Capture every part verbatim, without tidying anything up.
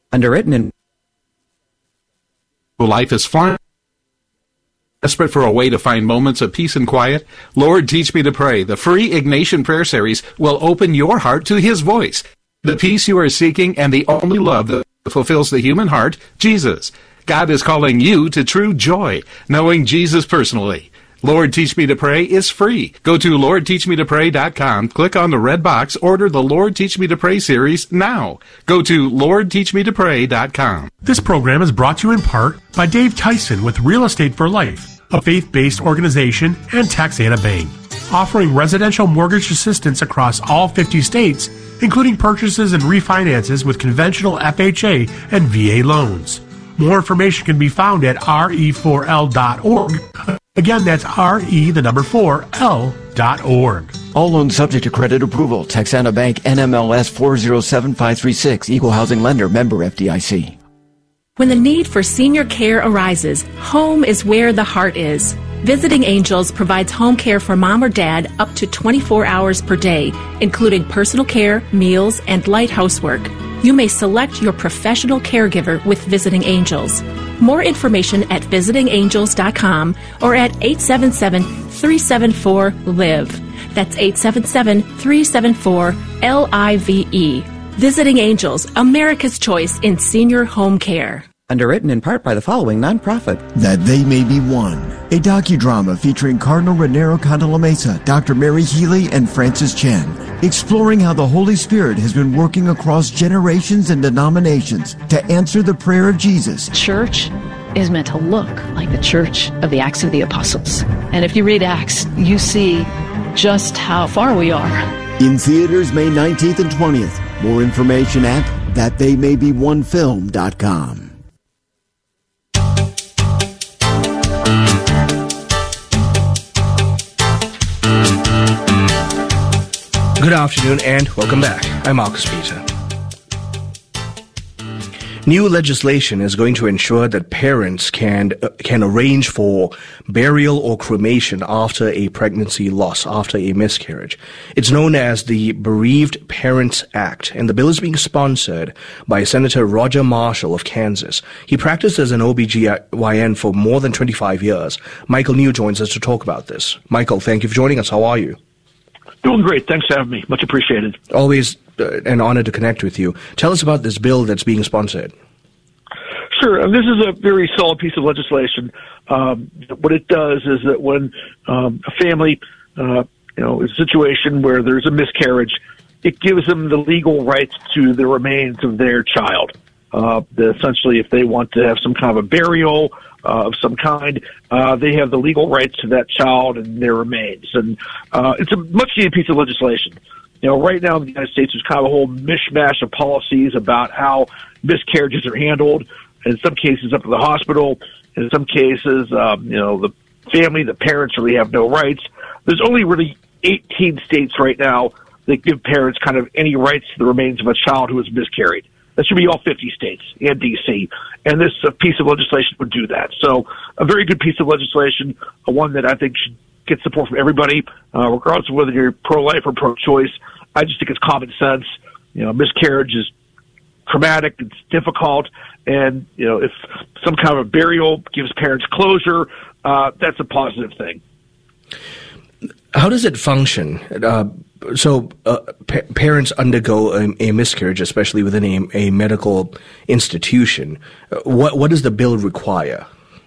Underwritten in life is far desperate for a way to find moments of peace and quiet. Lord, Teach Me to Pray. The free Ignatian Prayer Series will open your heart to His voice, the peace you are seeking, and the only love that fulfills the human heart, Jesus. God is calling you to true joy, knowing Jesus personally. Lord, Teach Me to Pray is free. Go to lord teach me to pray dot com, click on the red box, order the Lord Teach Me to Pray series now. Go to lord teach me to pray dot com. This program is brought to you in part by Dave Tyson with Real Estate for Life, a faith-based organization, and Texana Bank, offering residential mortgage assistance across all fifty states, including purchases and refinances with conventional F H A and V A loans. More information can be found at R E four L dot org. Again, that's R E, the number four, L dot org. All loans subject to credit approval. Texana Bank, N M L S four zero seven five three six. Equal housing lender. Member F D I C. When the need for senior care arises, home is where the heart is. Visiting Angels provides home care for mom or dad up to twenty-four hours per day, including personal care, meals, and light housework. You may select your professional caregiver with Visiting Angels. More information at visiting angels dot com or at eight seven seven, three seven four, L I V E. That's eight seven seven, three seven four, L I V E. Visiting Angels, America's choice in senior home care. Underwritten in part by the following nonprofit. That They May Be One, a docudrama featuring Cardinal Raniero Cantalamessa, Doctor Mary Healy, and Francis Chen, exploring how the Holy Spirit has been working across generations and denominations to answer the prayer of Jesus. Church is meant to look like the church of the Acts of the Apostles. And if you read Acts, you see just how far we are. In theaters May nineteenth and twentieth. More information at that they may be one film dot com. Good afternoon and welcome back. I'm Marcus Peter. New legislation is going to ensure that parents can uh, can arrange for burial or cremation after a pregnancy loss, after a miscarriage. It's known as the Bereaved Parents Act, and the bill is being sponsored by Senator Roger Marshall of Kansas. He practiced as an O B G Y N for more than twenty-five years. Michael New joins us to talk about this. Michael, thank you for joining us. How are you? Doing great. Thanks for having me. Much appreciated. Always uh, an honor to connect with you. Tell us about this bill that's being sponsored. Sure. And this is a very solid piece of legislation. Um, what it does is that when um, a family, uh, you know, is a situation where there's a miscarriage, it gives them the legal rights to the remains of their child. Uh, essentially, if they want to have some kind of a burial uh, of some kind, uh, they have the legal rights to that child and their remains. And uh, it's a much needed piece of legislation. You know, right now in the United States, there's kind of a whole mishmash of policies about how miscarriages are handled. In some cases, up to the hospital. In some cases, um, you know, the family, the parents really have no rights. There's only really eighteen states right now that give parents kind of any rights to the remains of a child who has miscarried. That should be all fifty states and D C. And this uh, piece of legislation would do that. So a very good piece of legislation, uh, one that I think should get support from everybody, uh, regardless of whether you're pro-life or pro-choice. I just think it's common sense. You know, miscarriage is traumatic, it's difficult, and, you know, if some kind of a burial gives parents closure, uh, that's a positive thing. How does it function? Uh, so uh, pa- parents undergo a, a miscarriage, especially within a, a medical institution. Uh, what what does the bill require?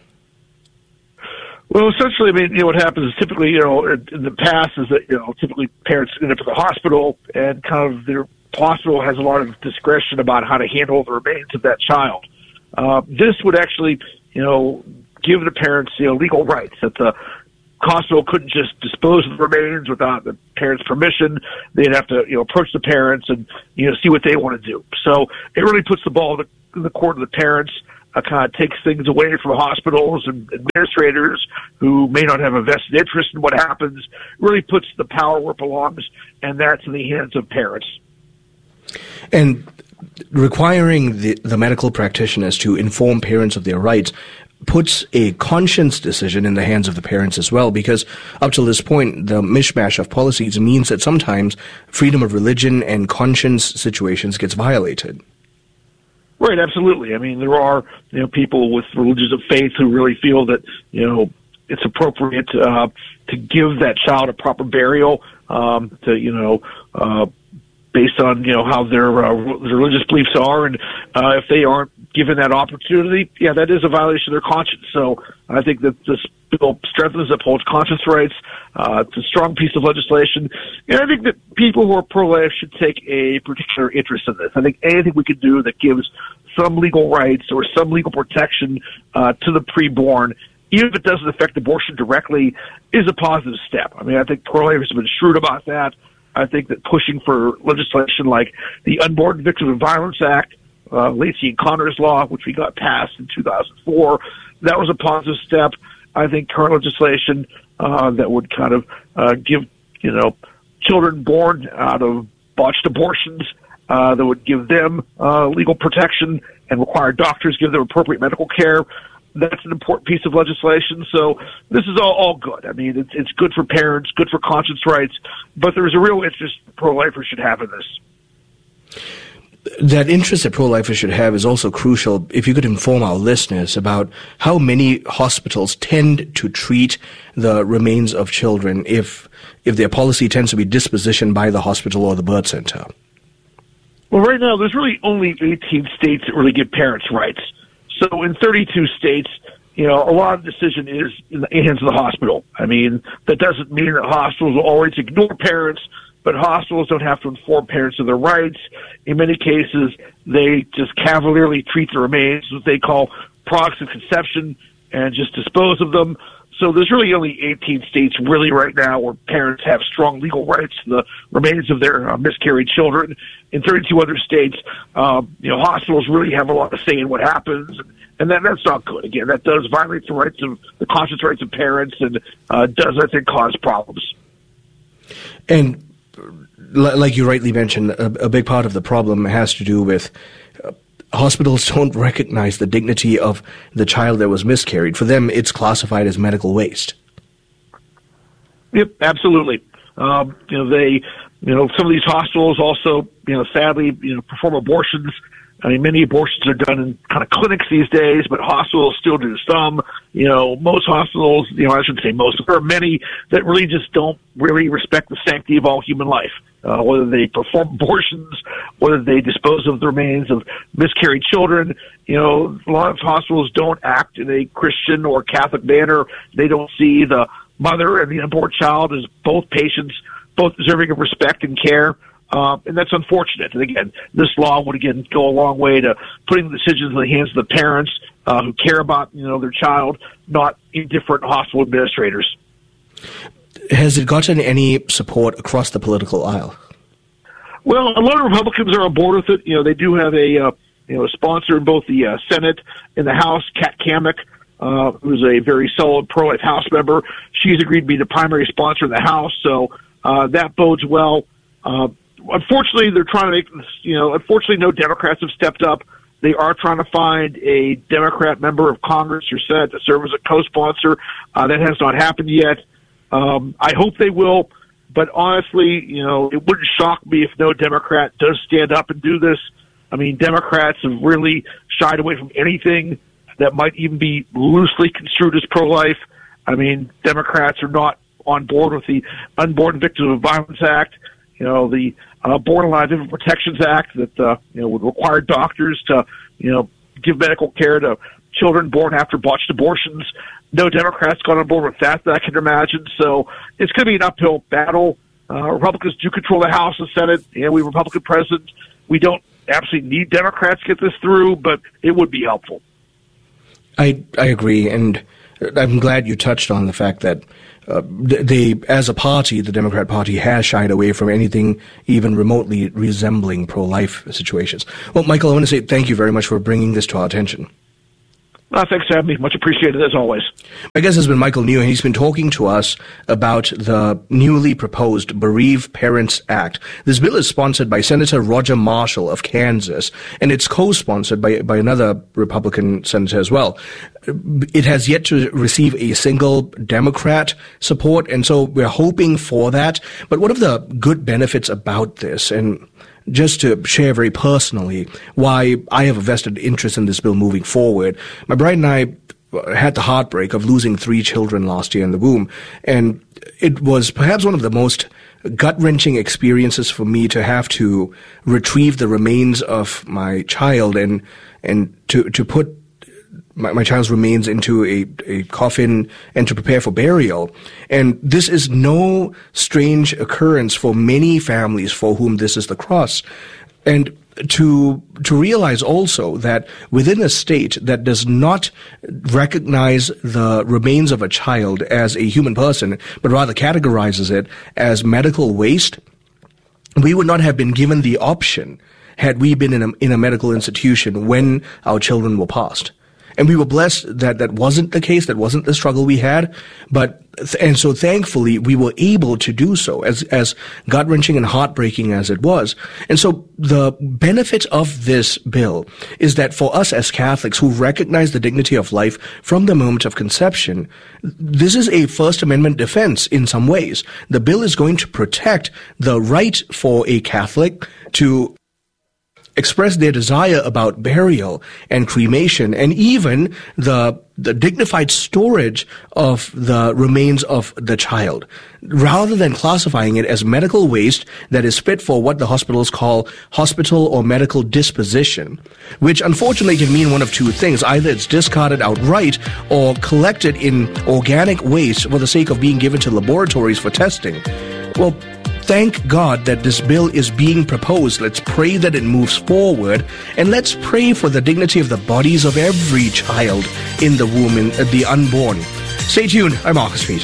Well, essentially, I mean, you know, what happens is typically, you know, in the past is that, you know, typically parents end up at the hospital and kind of their hospital has a lot of discretion about how to handle the remains of that child. Uh, this would actually, you know, give the parents, you know, legal rights that the hospital couldn't just dispose of the remains without the parents' permission. They'd have to, you know, approach the parents and, you know, see what they want to do. So it really puts the ball in the, in the court of the parents, uh, kind of takes things away from hospitals and administrators who may not have a vested interest in what happens, really puts the power where it belongs, and that's in the hands of parents. And requiring the, the medical practitioners to inform parents of their rights puts a conscience decision in the hands of the parents as well, because up to this point, the mishmash of policies means that sometimes freedom of religion and conscience situations gets violated. Right, absolutely. I mean, there are, you know, people with religions of faith who really feel that, you know, it's appropriate uh, to give that child a proper burial, um, to, you know, uh, based on, you know, how their, uh, religious beliefs are. And uh, if they aren't given that opportunity, yeah, that is a violation of their conscience. So I think that this bill strengthens, upholds conscience rights. Uh, it's a strong piece of legislation. And I think that people who are pro-life should take a particular interest in this. I think anything we can do that gives some legal rights or some legal protection uh, to the preborn, even if it doesn't affect abortion directly, is a positive step. I mean, I think pro-lifers have been shrewd about that. I think that pushing for legislation like the Unborn Victims of Violence Act, uh, Lacey and Connor's Law, which we got passed in two thousand four, that was a positive step. I think current legislation uh, that would kind of uh, give, you know, children born out of botched abortions, uh, that would give them uh, legal protection and require doctors give them appropriate medical care. That's an important piece of legislation. So this is all, all good. I mean, it's, it's good for parents, good for conscience rights, but there's a real interest pro-lifers should have in this. That interest that pro-lifers should have is also crucial. If you could inform our listeners about how many hospitals tend to treat the remains of children if if their policy tends to be dispositioned by the hospital or the birth center. Well, right now, there's really only eighteen states that really give parents' rights. So in thirty-two states, you know, a lot of the decision is in the hands of the hospital. I mean, that doesn't mean that hospitals will always ignore parents, but hospitals don't have to inform parents of their rights. In many cases, they just cavalierly treat the remains, what they call products of conception, and just dispose of them. So there's really only eighteen states really right now where parents have strong legal rights to the remains of their uh, miscarried children. In thirty-two other states, um, you know, hospitals really have a lot of say in what happens, and that, that's not good. Again, that does violate the rights of the conscience rights of parents, and uh, does, I think, cause problems. And like you rightly mentioned, a, a big part of the problem has to do with uh, hospitals don't recognize the dignity of the child that was miscarried. For them, it's classified as medical waste. Yep, absolutely. Um, you know, they, you know, some of these hospitals also, you know, sadly, you know, perform abortions. I mean, many abortions are done in kind of clinics these days, but hospitals still do some. You know, most hospitals, you know, I shouldn't say most, but there are many that really just don't really respect the sanctity of all human life. Uh, whether they perform abortions, whether they dispose of the remains of miscarried children. You know, a lot of hospitals don't act in a Christian or Catholic manner. They don't see the mother and the unborn child as both patients, both deserving of respect and care. Uh, and that's unfortunate. And again, this law would again go a long way to putting the decisions in the hands of the parents uh, who care about, you know, their child, not indifferent hospital administrators. Has it gotten any support across the political aisle? Well, a lot of Republicans are on board with it. You know, they do have a uh, you know a sponsor in both the uh, Senate and the House, Kat Cammack, uh, who's a very solid pro-life House member. She's agreed to be the primary sponsor in the House, so uh, that bodes well. Uh, unfortunately, they're trying to make this, you know, unfortunately, no Democrats have stepped up. They are trying to find a Democrat member of Congress or Senate to serve as a co-sponsor. Uh, that has not happened yet. Um, I hope they will, but honestly, you know, it wouldn't shock me if no Democrat does stand up and do this. I mean, Democrats have really shied away from anything that might even be loosely construed as pro-life. I mean, Democrats are not on board with the Unborn Victims of Violence Act, you know, the uh, Born Alive Infant Protections Act that, uh, you know, would require doctors to, you know, give medical care to children born after botched abortions. No Democrats got on board with that, that I can imagine. So it's going to be an uphill battle. Uh, Republicans do control the House and Senate, and we have a Republican president. We don't absolutely need Democrats to get this through, but it would be helpful. I I agree, and I'm glad you touched on the fact that uh, they, as a party, the Democrat Party has shied away from anything even remotely resembling pro-life situations. Well, Michael, I want to say thank you very much for bringing this to our attention. Uh, thanks for having me. Much appreciated, as always. My guest has been Michael New, and he's been talking to us about the newly proposed Bereave Parents Act. This bill is sponsored by Senator Roger Marshall of Kansas, and it's co-sponsored by, by another Republican senator as well. It has yet to receive a single Democrat support, and so we're hoping for that. But what are the good benefits about this? And just to share very personally why I have a vested interest in this bill moving forward. My bride and I had the heartbreak of losing three children last year in the womb, and it was perhaps one of the most gut-wrenching experiences for me to have to retrieve the remains of my child and and to to put my, my child's remains into a, a coffin and to prepare for burial. And this is no strange occurrence for many families for whom this is the cross. And to to realize also that within a state that does not recognize the remains of a child as a human person, but rather categorizes it as medical waste, we would not have been given the option had we been in a, in a medical institution when our children were passed. And we were blessed that that wasn't the case, that wasn't the struggle we had. But, and so thankfully we were able to do so, as, as gut-wrenching and heartbreaking as it was. And so the benefit of this bill is that for us as Catholics who recognize the dignity of life from the moment of conception, this is a First Amendment defense in some ways. The bill is going to protect the right for a Catholic to express their desire about burial and cremation and even the the dignified storage of the remains of the child, rather than classifying it as medical waste that is fit for what the hospitals call hospital or medical disposition, which unfortunately can mean one of two things. Either it's discarded outright or collected in organic waste for the sake of being given to laboratories for testing. Well, thank God that this bill is being proposed. Let's pray that it moves forward, and let's pray for the dignity of the bodies of every child in the womb, in uh, the unborn. Stay tuned. I'm Marcus Peter.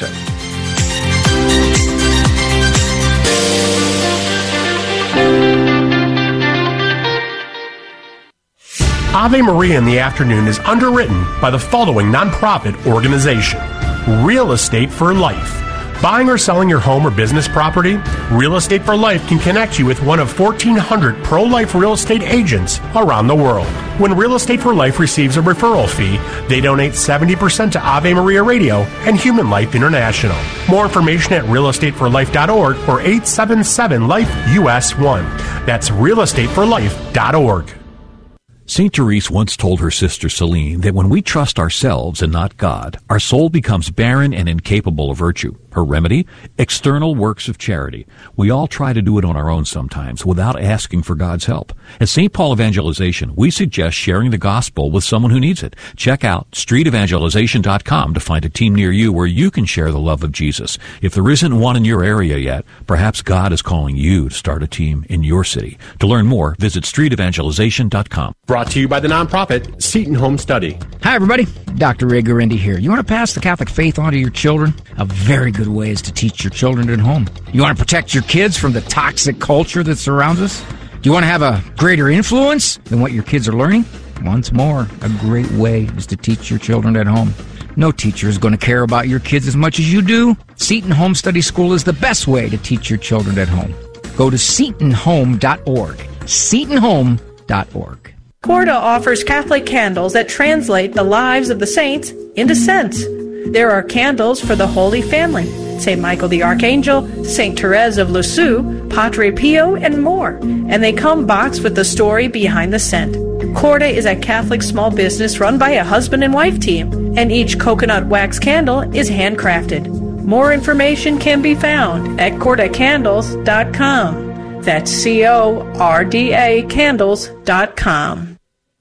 Ave Maria in the Afternoon is underwritten by the following nonprofit organization: Real Estate for Life. Buying or selling your home or business property? Real Estate for Life can connect you with one of fourteen hundred pro-life real estate agents around the world. When Real Estate for Life receives a referral fee, they donate seventy percent to Ave Maria Radio and Human Life International. More information at real estate for life dot org or eight seven seven life U S one. That's real estate for life dot org. Saint Therese once told her sister Celine that when we trust ourselves and not God, our soul becomes barren and incapable of virtue. Her remedy? External works of charity. We all try to do it on our own sometimes without asking for God's help. At Saint Paul Evangelization, we suggest sharing the gospel with someone who needs it. Check out street evangelization dot com to find a team near you where you can share the love of Jesus. If there isn't one in your area yet, perhaps God is calling you to start a team in your city. To learn more, visit street evangelization dot com. Brought to you by the nonprofit Seton Home Study. Hi, everybody. Doctor Ray Guarendi here. You want to pass the Catholic faith on to your children? A very good way is to teach your children at home. You want to protect your kids from the toxic culture that surrounds us? Do you want to have a greater influence than what your kids are learning? Once more, a great way is to teach your children at home. No teacher is going to care about your kids as much as you do. Seton Home Study School is the best way to teach your children at home. Go to seton home dot org. seton home dot org. Corda offers Catholic candles that translate the lives of the saints into scents. There are candles for the Holy Family, Saint Michael the Archangel, Saint Therese of Lisieux, Padre Pio, and more. And they come boxed with the story behind the scent. Corda is a Catholic small business run by a husband and wife team, and each coconut wax candle is handcrafted. More information can be found at corda candles dot com. That's C O R D A candles dot com.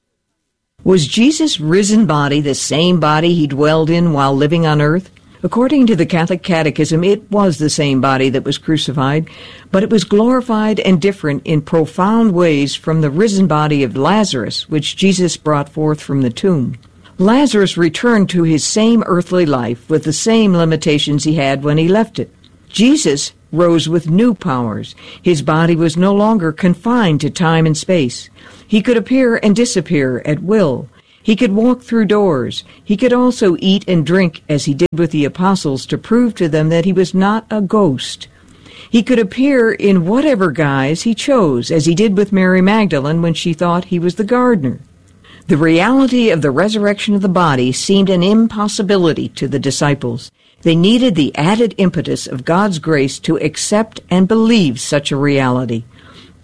Was Jesus' risen body the same body he dwelled in while living on earth? According to the Catholic Catechism, it was the same body that was crucified, but it was glorified and different in profound ways from the risen body of Lazarus, which Jesus brought forth from the tomb. Lazarus returned to his same earthly life with the same limitations he had when he left it. Jesus rose with new powers. His body was no longer confined to time and space. He could appear and disappear at will. He could walk through doors. He could also eat and drink as he did with the apostles to prove to them that he was not a ghost. He could appear in whatever guise he chose, as he did with Mary Magdalene when she thought he was the gardener. The reality of the resurrection of the body seemed an impossibility to the disciples. They needed the added impetus of God's grace to accept and believe such a reality.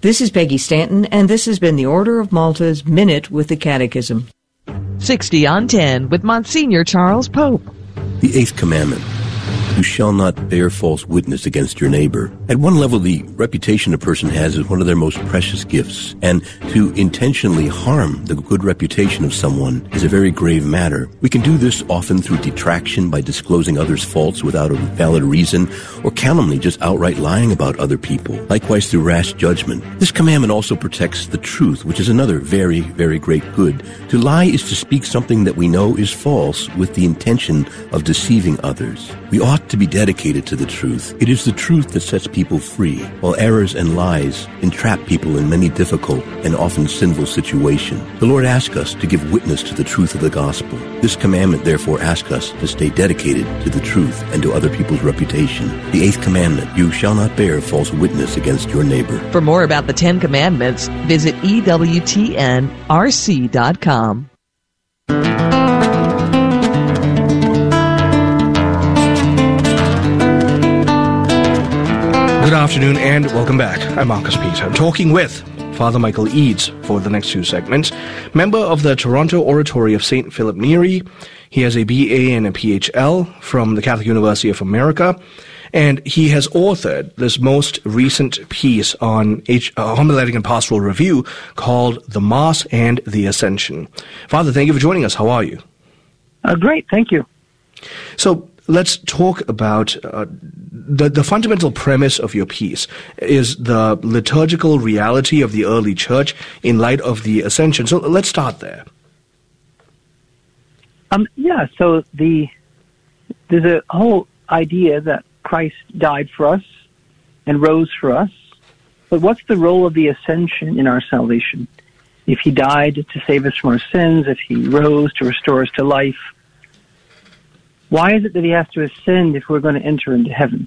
This is Peggy Stanton, and this has been the Order of Malta's Minute with the Catechism. sixty on ten with Monsignor Charles Pope. The Eighth Commandment. You shall not bear false witness against your neighbor. At one level, the reputation a person has is one of their most precious gifts, and to intentionally harm the good reputation of someone is a very grave matter. We can do this often through detraction by disclosing others' faults without a valid reason, or calumny, just outright lying about other people. Likewise, through rash judgment. This commandment also protects the truth, which is another very, very great good. To lie is to speak something that we know is false with the intention of deceiving others. We ought to be dedicated to the truth. It is the truth that sets people free, while errors and lies entrap people in many difficult and often sinful situations. The Lord asks us to give witness to the truth of the gospel. This commandment therefore asks us to stay dedicated to the truth and to other people's reputation. The eighth commandment, you shall not bear false witness against your neighbor. For more about the Ten Commandments, visit E W T N R C dot com. Good afternoon and welcome back. I'm Marcus Peter. I'm talking with Father Michael Eads for the next two segments. Member of the Toronto Oratory of Saint Philip Neri. He has a B A and a P H L from the Catholic University of America. And he has authored this most recent piece on H- uh, Homiletic and Pastoral Review called The Mass and the Ascension. Father, thank you for joining us. How are you? Uh, great, thank you. So, let's talk about uh, the, the fundamental premise of your piece is the liturgical reality of the early church in light of the Ascension. So let's start there. Um, yeah, so the there's a whole idea that Christ died for us and rose for us. But what's the role of the Ascension in our salvation? If he died to save us from our sins, if he rose to restore us to life, why is it that he has to ascend if we're going to enter into heaven?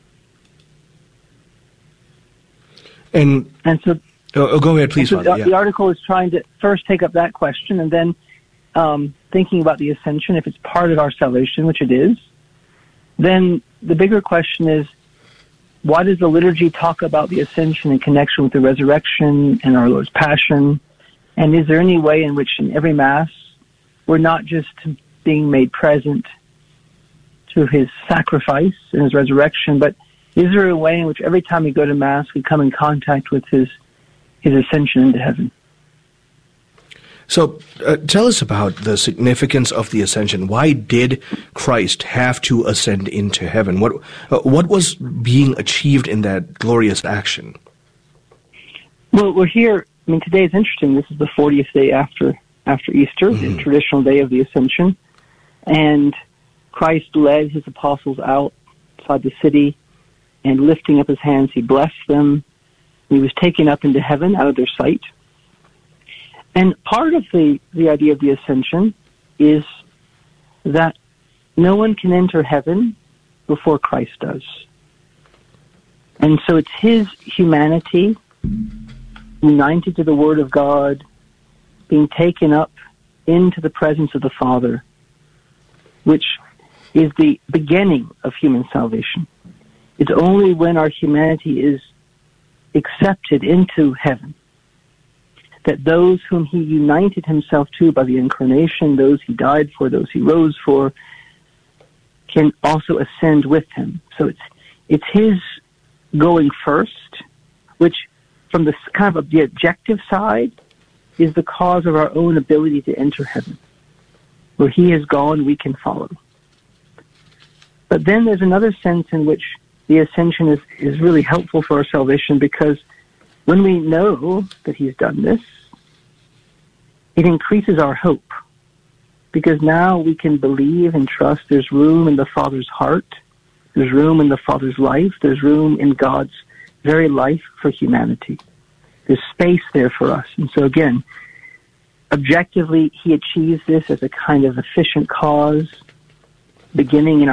And and so, oh, go ahead, please, so Father. The, yeah. the article is trying to first take up that question, and then um, thinking about the Ascension, if it's part of our salvation, which it is. Then the bigger question is, why does the liturgy talk about the Ascension in connection with the resurrection and our Lord's Passion? And is there any way in which in every Mass we're not just being made present to his sacrifice and his resurrection, but is there a way in which every time we go to Mass we come in contact with his his ascension into heaven? So uh, tell us about the significance of the Ascension. Why did Christ have to ascend into heaven? What uh, what was being achieved in that glorious action? Well, we're here. I mean, today is interesting. This is the fortieth day after after Easter, mm-hmm. the traditional day of the Ascension, and Christ led his apostles outside the city, and lifting up his hands, he blessed them. He was taken up into heaven out of their sight. And part of the, the idea of the Ascension is that no one can enter heaven before Christ does. And so it's his humanity, united to the Word of God, being taken up into the presence of the Father, which is the beginning of human salvation. It's only when our humanity is accepted into heaven that those whom he united himself to by the incarnation, those he died for, those he rose for, can also ascend with him. So it's it's his going first, which from the kind of the objective side is the cause of our own ability to enter heaven. Where he has gone, we can follow. But then there's another sense in which the Ascension is, is really helpful for our salvation, because when we know that he's done this, it increases our hope. Because now we can believe and trust there's room in the Father's heart, there's room in the Father's life, there's room in God's very life for humanity. There's space there for us. And so again, objectively, he achieves this as a kind of efficient cause, beginning in our